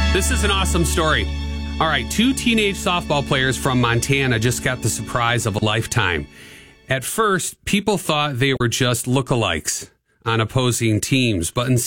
This is an awesome story. All right, 2 teenage softball players from Montana just got the surprise of a lifetime. At first, people thought they were just lookalikes on opposing teams, but